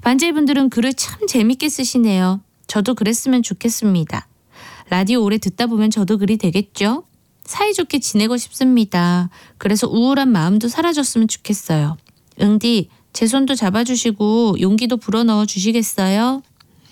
반제이분들은 글을 참 재밌게 쓰시네요. 저도 그랬으면 좋겠습니다. 라디오 오래 듣다 보면 저도 그리 되겠죠? 사이좋게 지내고 싶습니다. 그래서 우울한 마음도 사라졌으면 좋겠어요. 응디, 제 손도 잡아주시고 용기도 불어넣어 주시겠어요?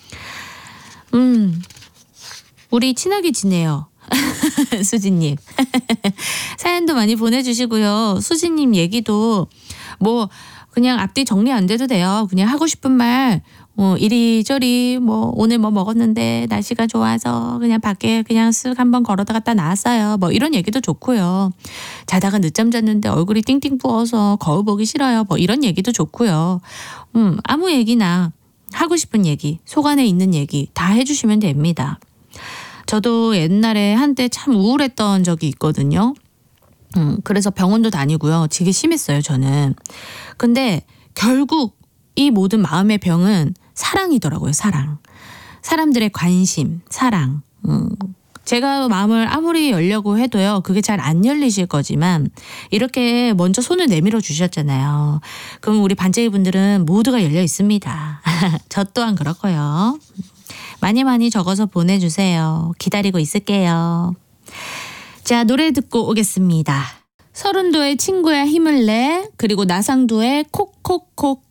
우리 친하게 지내요. 수진님. 사연도 많이 보내주시고요. 수진님 얘기도 뭐 그냥 앞뒤 정리 안 돼도 돼요. 그냥 하고 싶은 말 이리저리 뭐 오늘 뭐 먹었는데 날씨가 좋아서 그냥 밖에 그냥 쓱 한번 걸어다 갔다 나왔어요. 뭐 이런 얘기도 좋고요. 자다가 늦잠 잤는데 얼굴이 띵띵 부어서 거울 보기 싫어요. 뭐 이런 얘기도 좋고요. 아무 얘기나 하고 싶은 얘기, 속 안에 있는 얘기 다 해주시면 됩니다. 저도 옛날에 한때 참 우울했던 적이 있거든요. 그래서 병원도 다니고요. 되게 심했어요, 저는. 근데 결국 이 모든 마음의 병은 사랑이더라고요, 사랑. 사람들의 관심, 사랑. 제가 마음을 아무리 열려고 해도요, 그게 잘 안 열리실 거지만 이렇게 먼저 손을 내밀어 주셨잖아요. 그럼 우리 반제이 분들은 모두가 열려 있습니다. 저 또한 그렇고요. 많이 많이 적어서 보내주세요. 기다리고 있을게요. 자, 노래 듣고 오겠습니다. 서른도의 친구야 힘을 내, 그리고 나상도의 콕콕콕.